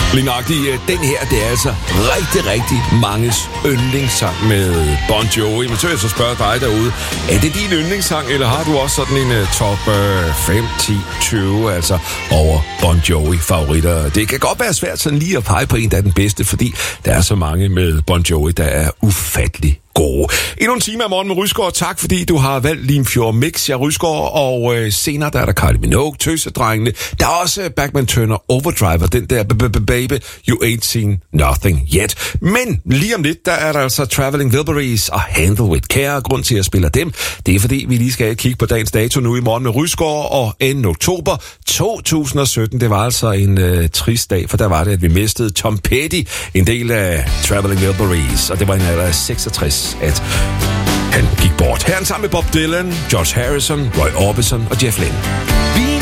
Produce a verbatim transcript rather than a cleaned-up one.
Lige nok, den her, det er altså rigtig, rigtig manges yndlingssang med Bon Jovi. Men så vil jeg så spørge dig derude, er det din yndlingssang, eller har du også sådan en uh, top uh, fem, ti, tyve, altså over Bon Jovi-favoritter? Det kan godt være svært sådan lige at pege på en, der er den bedste, fordi der er så mange med Bon Jovi, der er ufattelig gode. Endnu en time af morgen med Rysgaard. Tak, fordi du har valgt Limfjord Mix, jeg Rysgaard. Og øh, senere, der er der Kylie Minogue, Tøsedrengene. Der er også uh, Bachman Turner Overdrive, den der baby, you ain't seen nothing yet. Men lige om lidt, der er der altså Traveling Wilburys og Handle with Care. Grund til at spille dem, det er fordi, vi lige skal kigge på dagens dato nu i morgen med Rysgaard. Og anden oktober to tusind og sytten, det var altså en øh, trist dag, for der var det, at vi mistede Tom Petty, en del af Traveling Wilburys. Og det var en alder af seksogtres, at han gik bort. Her sammen med Bob Dylan, George Harrison, Roy Orbison og Jeff Lynne. Been